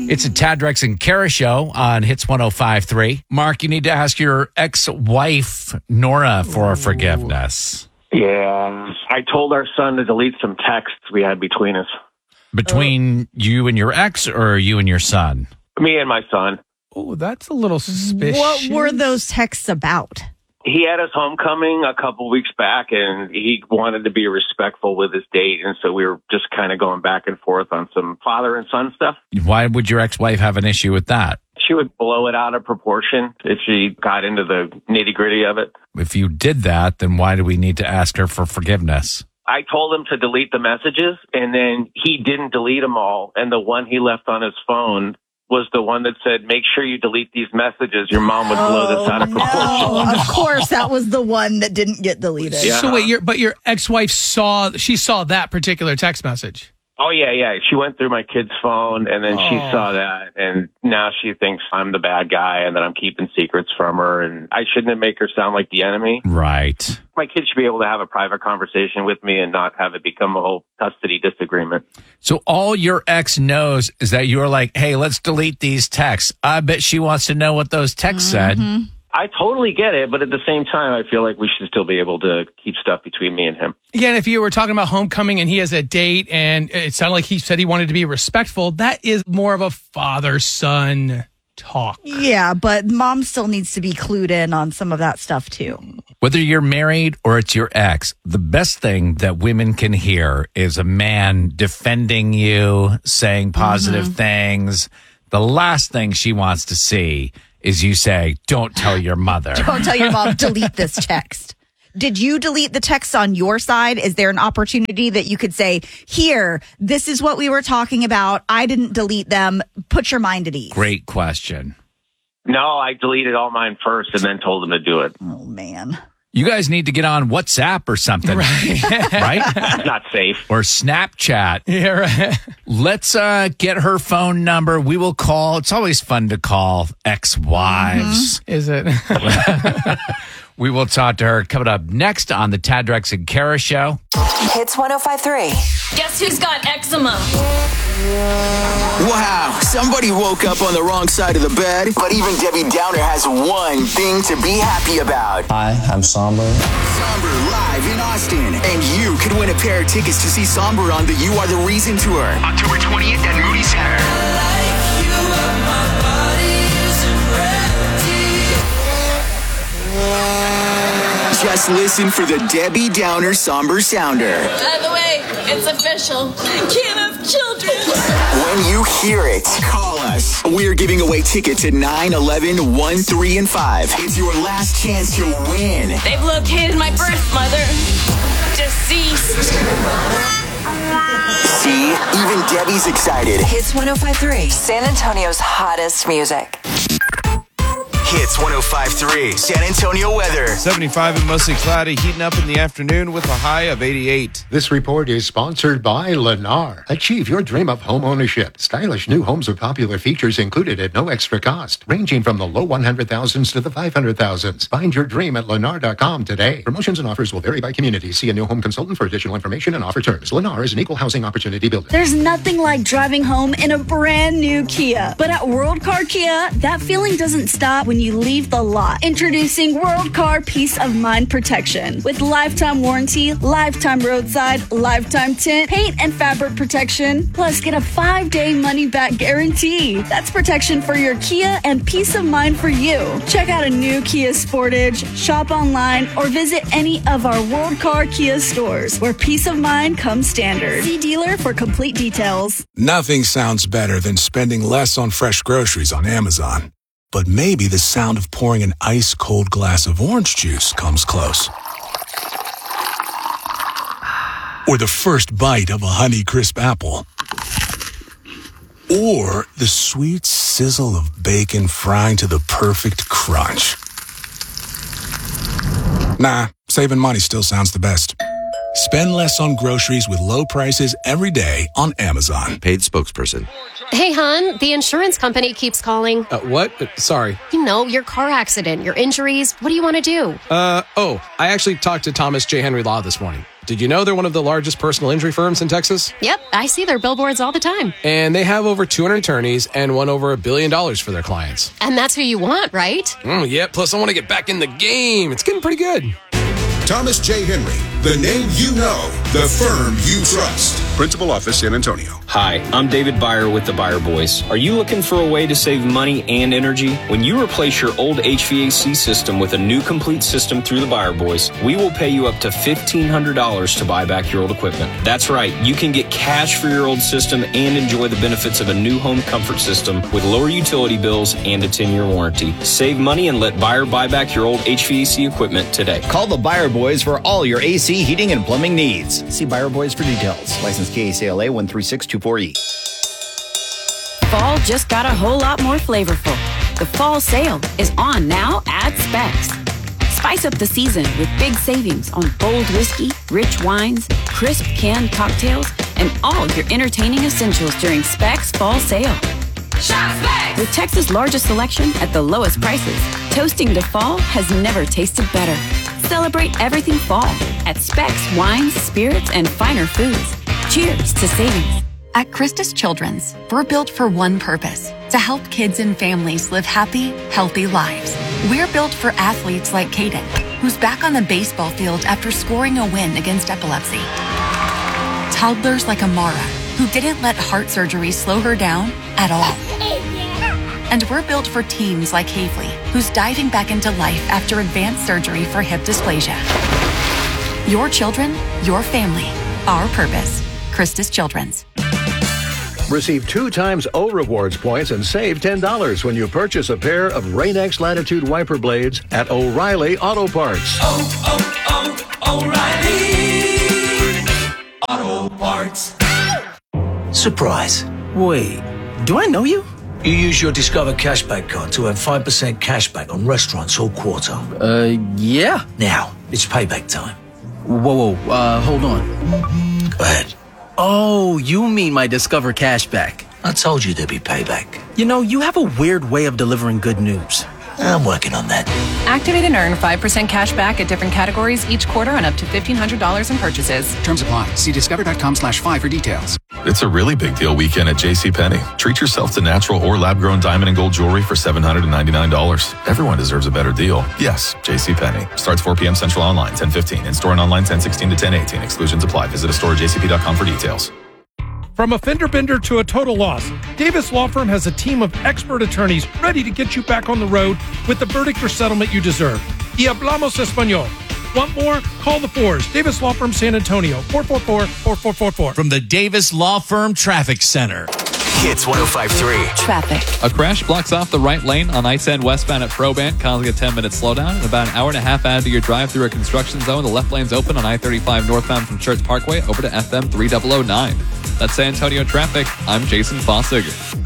It's a Tad, Drex, and Kara show on Hits 105.3. Mark, you need to ask your ex-wife, Nora, for forgiveness. Yeah. I told our son to delete some texts we had between us. Between you and your ex, or you and your son? Me and my son. Oh, that's a little suspicious. What were those texts about? He had his homecoming a couple weeks back, and he wanted to be respectful with his date. And so we were just kind of going back and forth on some father and son stuff. Why would your ex-wife have an issue with that? She would blow it out of proportion if she got into the nitty-gritty of it. If you did that, then why do we need to ask her for forgiveness? I told him to delete the messages, and then he didn't delete them all. And the one he left on his phone was the one that said, make sure you delete these messages. Your mom would blow this out of proportion. No, of course, that was the one that didn't get deleted. Yeah. So wait, your ex-wife saw that particular text message? Oh, yeah. She went through my kid's phone, and then she saw that, and now she thinks I'm the bad guy and that I'm keeping secrets from her, and I shouldn't make her sound like the enemy. Right. My kid should be able to have a private conversation with me and not have it become a whole custody disagreement. So all your ex knows is that you're like, hey, let's delete these texts. I bet she wants to know what those texts said. I totally get it, but at the same time, I feel like we should still be able to keep stuff between me and him. Yeah, and if you were talking about homecoming and he has a date and it sounded like he said he wanted to be respectful, that is more of a father-son talk. Yeah, but mom still needs to be clued in on some of that stuff too. Whether you're married or it's your ex, the best thing that women can hear is a man defending you, saying positive things. The last thing she wants to see is you say, don't tell your mother. Don't tell your mom, delete this text. Did you delete the text on your side? Is there an opportunity that you could say, here, this is what we were talking about. I didn't delete them. Put your mind at ease. Great question. No, I deleted all mine first and then told him to do it. Oh, man. You guys need to get on WhatsApp or something, right? It's not safe. Or Snapchat. Yeah, right. Let's get her phone number. We will call. It's always fun to call ex-wives. Is it? We will talk to her coming up next on the Tad, Drex, and Kara show. Hits 105.3. Guess who's got eczema? Wow, somebody woke up on the wrong side of the bed, but even Debbie Downer has one thing to be happy about. Hi, I'm Somber. Somber live in Austin, and you could win a pair of tickets to see Somber on the You Are the Reason tour, October 20th at Moody Center. Just listen for the Debbie Downer Somber Sounder. By the way, it's official. I can't have children. When you hear it, call us. We're giving away tickets at 9, 11, 1, 3, and 5. It's your last chance to win. They've located my birth mother. Deceased. See? Even Debbie's excited. Hits 105.3. San Antonio's hottest music. Hits 105.3. San Antonio weather. 75 and mostly cloudy, heating up in the afternoon with a high of 88. This report is sponsored by Lennar. Achieve your dream of home ownership. Stylish new homes with popular features included at no extra cost, ranging from the low 100,000s to the 500,000s. Find your dream at Lennar.com today. Promotions and offers will vary by community. See a new home consultant for additional information and offer terms. Lennar is an equal housing opportunity builder. There's nothing like driving home in a brand new Kia. But at World Car Kia, that feeling doesn't stop when you leave the lot. Introducing World Car Peace of Mind Protection. With lifetime warranty, lifetime roadside, lifetime tint, paint and fabric protection, plus get a 5-day money-back guarantee. That's protection for your Kia and peace of mind for you. Check out a new Kia Sportage, shop online, or visit any of our World Car Kia stores, where peace of mind comes standard. See dealer for complete details. Nothing sounds better than spending less on fresh groceries on Amazon. But maybe the sound of pouring an ice-cold glass of orange juice comes close. Or the first bite of a Honeycrisp apple. Or the sweet sizzle of bacon frying to the perfect crunch. Nah, saving money still sounds the best. Spend less on groceries with low prices every day on Amazon. Paid spokesperson. Hey, hon, the insurance company keeps calling. What? Sorry. You know, your car accident, your injuries. What do you want to do? I actually talked to Thomas J. Henry Law this morning. Did you know they're one of the largest personal injury firms in Texas? Yep, I see their billboards all the time. And they have over 200 attorneys and won over $1 billion for their clients. And that's who you want, right? Yeah, plus I want to get back in the game. It's getting pretty good. Thomas J. Henry, the name you know, the firm you trust. Principal Office, San Antonio. Hi, I'm David Byer with the Byer Boys. Are you looking for a way to save money and energy? When you replace your old HVAC system with a new complete system through the Byer Boys, we will pay you up to $1,500 to buy back your old equipment. That's right, you can get cash for your old system and enjoy the benefits of a new home comfort system with lower utility bills and a 10-year warranty. Save money and let Byer buy back your old HVAC equipment today. Call the Byer Boys for all your AC, heating, and plumbing needs. See Byer Boys for details. License KACLA 13624E. Fall just got a whole lot more flavorful. The fall sale is on now at Specs. Spice up the season with big savings on bold whiskey, rich wines, crisp canned cocktails, and all your entertaining essentials during Specs fall sale. Shop Specs! With Texas' largest selection at the lowest prices, toasting to fall has never tasted better. Celebrate everything fall at Specs Wines, Spirits, and Finer Foods. Cheers to savings. At Christus Children's, we're built for one purpose, to help kids and families live happy, healthy lives. We're built for athletes like Kaden, who's back on the baseball field after scoring a win against epilepsy. Toddlers like Amara, who didn't let heart surgery slow her down at all. And we're built for teens like Havely, who's diving back into life after advanced surgery for hip dysplasia. Your children, your family, our purpose. Christus Children's. Receive 2 times O Rewards points and save $10 when you purchase a pair of Rain-X Latitude wiper blades at O'Reilly Auto Parts. O'Reilly Auto Parts. Surprise. Wait, do I know you? You use your Discover Cashback card to earn 5% cashback on restaurants all quarter. Yeah. Now, it's payback time. Whoa, hold on. Go ahead. Oh, you mean my Discover Cashback. I told you there'd be payback. You know, you have a weird way of delivering good news. I'm working on that. Activate and earn 5% cash back at different categories each quarter on up to $1,500 in purchases. Terms apply. See discover.com/5 for details. It's a really big deal weekend at JCPenney. Treat yourself to natural or lab-grown diamond and gold jewelry for $799. Everyone deserves a better deal. Yes, JCPenney. Starts 4 p.m. Central online, 10:15. In-store and online, 10:16 to 10:18. Exclusions apply. Visit a store at jcp.com for details. From a fender bender to a total loss, Davis Law Firm has a team of expert attorneys ready to get you back on the road with the verdict or settlement you deserve. Y hablamos español. Want more? Call the Fours. Davis Law Firm San Antonio, 444-4444. From the Davis Law Firm Traffic Center. Hits 105.3. Traffic. A crash blocks off the right lane on I-10 westbound at Proban, causing a 10-minute slowdown. And about an hour and a half added to your drive through a construction zone. The left lane's open on I-35 northbound from Church Parkway over to FM 3009. That's San Antonio traffic. I'm Jason Fossiger.